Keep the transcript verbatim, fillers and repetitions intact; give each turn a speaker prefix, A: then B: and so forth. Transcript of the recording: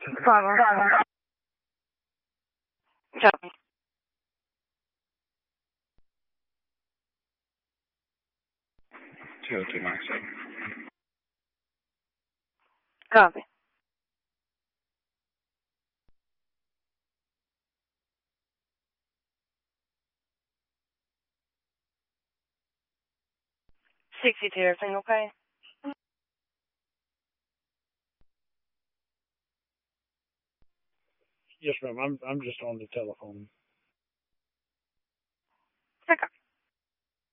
A: Father. Copy.
B: two oh two nine seven.
A: Copy. sixty-two, everything okay?
C: Yes, ma'am. I'm I'm just on the telephone.